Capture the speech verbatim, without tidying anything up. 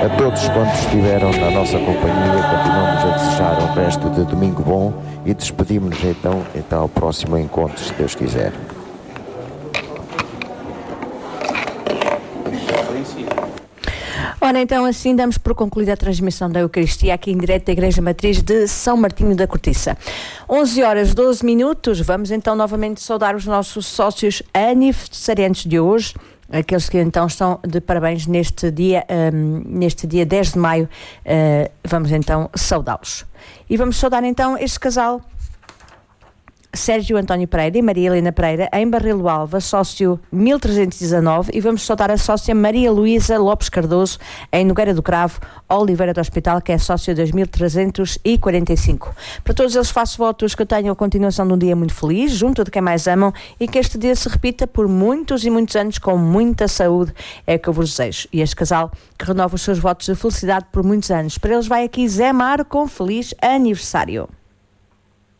A todos quantos estiveram na nossa companhia, continuamos a desejar um resto de domingo bom e despedimos-nos então até ao próximo encontro, se Deus quiser. Ora, então assim damos por concluída a transmissão da Eucaristia aqui em direto da Igreja Matriz de São Martinho da Cortiça. onze horas doze minutos, vamos então novamente saudar os nossos sócios aniversariantes de hoje, aqueles que então estão de parabéns neste dia, um, neste dia dez de maio, uh, vamos então saudá-los. E vamos saudar então este casal, Sérgio António Pereira e Maria Helena Pereira, em Barrilo Alva, sócio mil trezentos e dezanove, e vamos saudar a sócia Maria Luísa Lopes Cardoso, em Nogueira do Cravo, Oliveira do Hospital, que é sócio dois mil trezentos e quarenta e cinco. Para todos eles faço votos que tenham a continuação de um dia muito feliz, junto de quem mais amam, e que este dia se repita por muitos e muitos anos com muita saúde, é o que eu vos desejo. E este casal que renova os seus votos de felicidade por muitos anos. Para eles vai aqui Zé Mar com feliz aniversário.